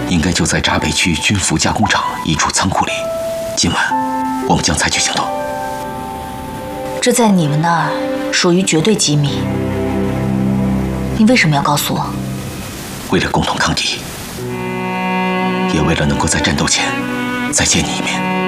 应该就在闸北区军服加工厂一处仓库里。今晚我们将采取行动。 这在你们那儿属于绝对机密，你为什么要告诉我？ 为了共同抗敌，也为了能够在战斗前再见你一面。